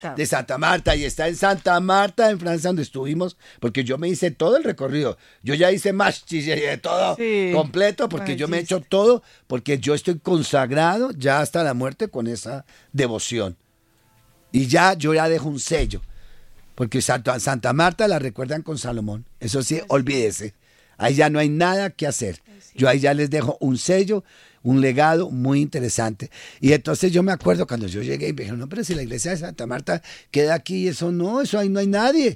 de Santa Marta, y está en Santa Marta, en Francia, donde estuvimos, porque yo me hice todo el recorrido. Yo ya hice más todo completo, porque yo me he hecho todo, porque yo estoy consagrado ya hasta la muerte con esa devoción. Y yo ya dejo un sello, porque Santa Marta la recuerdan con Salomón. Eso sí, olvídese. Ahí ya no hay nada que hacer. Yo ahí ya les dejo un sello, un legado muy interesante. Y entonces yo me acuerdo cuando yo llegué y me dijeron, no, pero si la iglesia de Santa Marta queda aquí, eso ahí no hay nadie.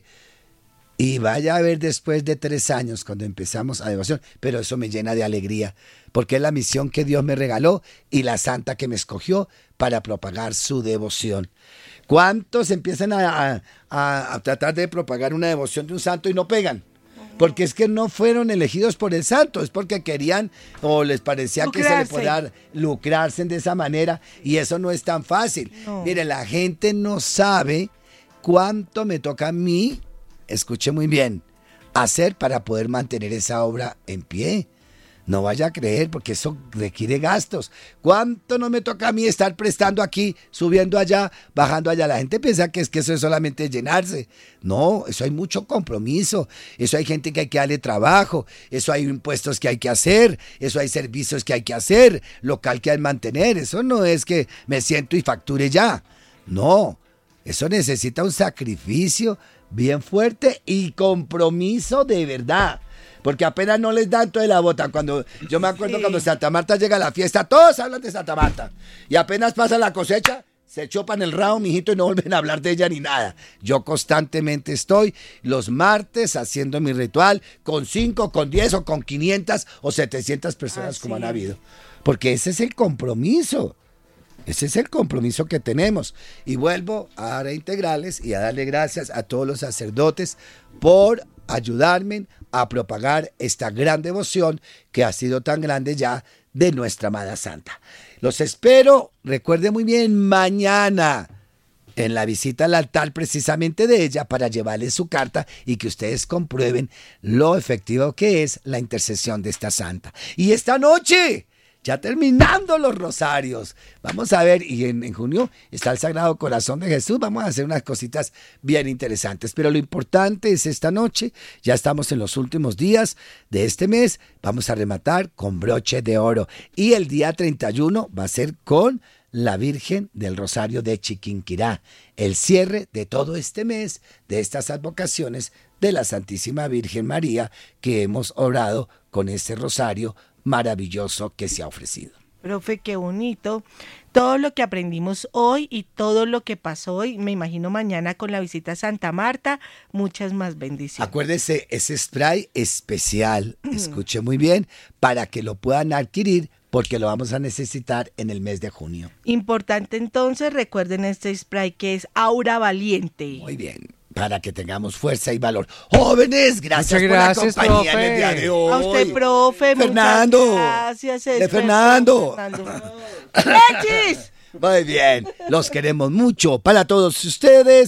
Y vaya a ver después de 3 años cuando empezamos a devoción, pero eso me llena de alegría, porque es la misión que Dios me regaló y la santa que me escogió para propagar su devoción. ¿Cuántos empiezan a tratar de propagar una devoción de un santo y no pegan? Porque es que no fueron elegidos por el santo, es porque querían o les parecía que se le podía lucrarse de esa manera, y eso no es tan fácil. No. Mire, la gente no sabe cuánto me toca a mí, escuche muy bien, hacer para poder mantener esa obra en pie. No vaya a creer, porque eso requiere gastos. ¿Cuánto no me toca a mí estar prestando aquí, subiendo allá, bajando allá? La gente piensa que eso es solamente llenarse. No, eso hay mucho compromiso. Eso hay gente que hay que darle trabajo. Eso hay impuestos que hay que hacer. Eso hay servicios que hay que hacer. Local que hay que mantener. Eso no es que me siento y facture ya. No, eso necesita un sacrificio bien fuerte y compromiso de verdad. Porque apenas no les dan toda la bota. Cuando yo me acuerdo cuando Santa Marta llega a la fiesta, todos hablan de Santa Marta. Y apenas pasa la cosecha, se chopan el rabo, mijito, y no vuelven a hablar de ella ni nada. Yo constantemente estoy los martes haciendo mi ritual con 5, con 10 o con 500 o 700 personas como han habido. Porque ese es el compromiso. Ese es el compromiso que tenemos. Y vuelvo a dar integrales y a darle gracias a todos los sacerdotes por ayudarme a propagar esta gran devoción que ha sido tan grande ya de nuestra amada santa. Los espero, recuerde muy bien, mañana en la visita al altar precisamente de ella, para llevarles su carta y que ustedes comprueben lo efectivo que es la intercesión de esta santa. Y esta noche, ya terminando los rosarios, vamos a ver, y en junio está el Sagrado Corazón de Jesús, vamos a hacer unas cositas bien interesantes, pero lo importante es esta noche, ya estamos en los últimos días de este mes, vamos a rematar con broche de oro, y el día 31 va a ser con la Virgen del Rosario de Chiquinquirá, el cierre de todo este mes, de estas advocaciones de la Santísima Virgen María, que hemos orado con este rosario maravilloso que se ha ofrecido. Profe, qué bonito. Todo lo que aprendimos hoy y todo lo que pasó hoy, me imagino mañana con la visita a Santa Marta, muchas más bendiciones. Acuérdese, ese spray especial, escuche muy bien, para que lo puedan adquirir, porque lo vamos a necesitar en el mes de junio. Importante entonces, recuerden este spray que es Aura Valiente. Muy bien. Para que tengamos fuerza y valor. Jóvenes, gracias por la compañía en el día de hoy. A usted, profe. Fernando. Gracias. De Fernando. ¡Lechis! Muy bien, los queremos mucho. Para todos ustedes.